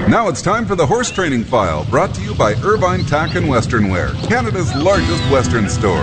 Now it's time for the Horse Training File, brought to you by Irvine Tack and Western Wear, Canada's largest Western store.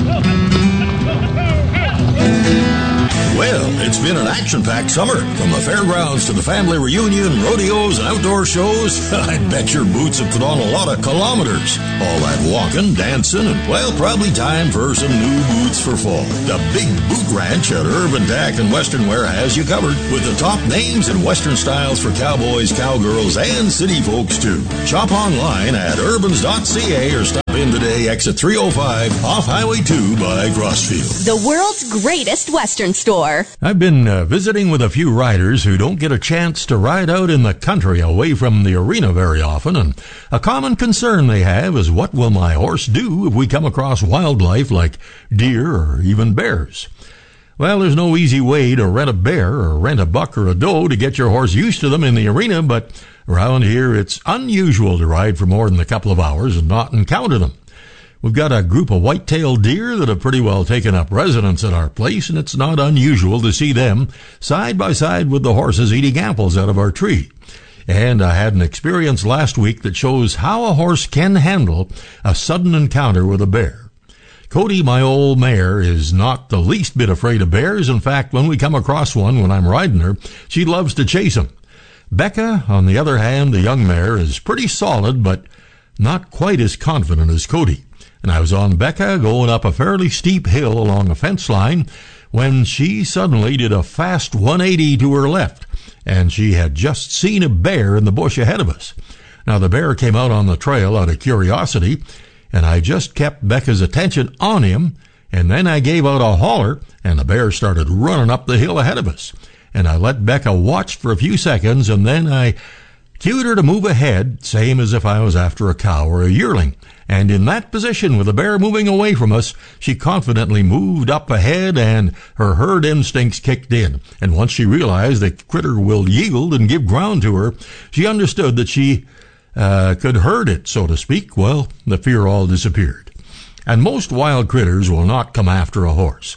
Well, it's been an action-packed summer. From the fairgrounds to the family reunion, rodeos, and outdoor shows. I bet your boots have put on a lot of kilometers. All that walking, dancing, and, well, probably time for some new boots for fall. The Big Boot Ranch at Urban Tack and Western Wear has you covered, with the top names and Western styles for cowboys, cowgirls, and city folks, too. Shop online at urbans.ca or stop in today, exit 305, off Highway 2 by Crossfield. The world's greatest Western store. I've been visiting with a few riders who don't get a chance to ride out in the country away from the arena very often, and a common concern they have is, what will my horse do if we come across wildlife like deer or even bears? Well, there's no easy way to rent a bear or rent a buck or a doe to get your horse used to them in the arena, but around here it's unusual to ride for more than a couple of hours and not encounter them. We've got a group of white-tailed deer that have pretty well taken up residence at our place, and it's not unusual to see them side by side with the horses eating apples out of our tree. And I had an experience last week that shows how a horse can handle a sudden encounter with a bear. Cody, my old mare, is not the least bit afraid of bears. In fact, when we come across one when I'm riding her, she loves to chase them. Becca, on the other hand, the young mare, is pretty solid, but not quite as confident as Cody. And I was on Becca going up a fairly steep hill along a fence line when she suddenly did a fast 180 to her left, and she had just seen a bear in the bush ahead of us. Now, the bear came out on the trail out of curiosity, and I just kept Becca's attention on him, and then I gave out a holler, and the bear started running up the hill ahead of us. And I let Becca watch for a few seconds, and then I cued her to move ahead, same as if I was after a cow or a yearling. And in that position, with the bear moving away from us, she confidently moved up ahead, and her herd instincts kicked in. And once she realized the critter will yield and give ground to her, she understood that she could herd it, so to speak. Well, the fear all disappeared. And most wild critters will not come after a horse.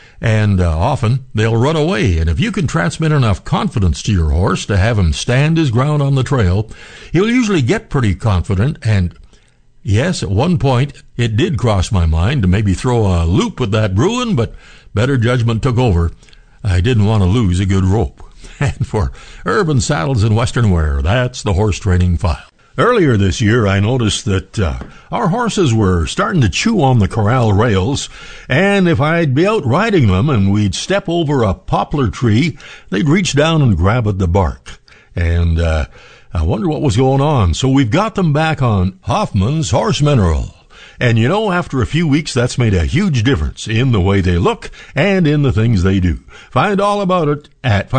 And often they'll run away. And if you can transmit enough confidence to your horse to have him stand his ground on the trail, he'll usually get pretty confident. And yes, at one point it did cross my mind to maybe throw a loop with that Bruin, but better judgment took over. I didn't want to lose a good rope. And for Urban Saddles and Western Wear, that's the Horse Training File. Earlier this year, I noticed that our horses were starting to chew on the corral rails, and if I'd be out riding them and we'd step over a poplar tree, they'd reach down and grab at the bark. And I wonder what was going on. So we've got them back on Hoffman's Horse Mineral. And you know, after a few weeks, that's made a huge difference in the way they look and in the things they do. Find out all about it at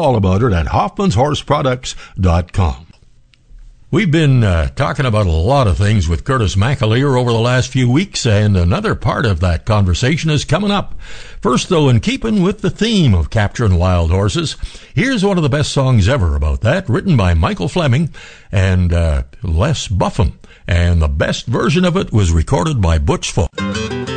hoffmanshorseproducts.com. We've been talking about a lot of things with Curtis McAleer over the last few weeks, and another part of that conversation is coming up. First, though, in keeping with the theme of capturing wild horses, here's one of the best songs ever about that, written by Michael Fleming and Les Buffum, and the best version of it was recorded by Butch Folk.